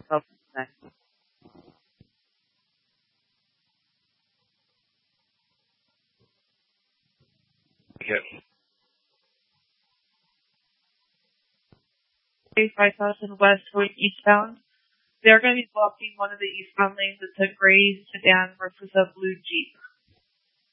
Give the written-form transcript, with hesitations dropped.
myself next. Yes. 5000 west going eastbound. They're going to be blocking one of the eastbound lanes. It's a gray sedan versus a blue Jeep.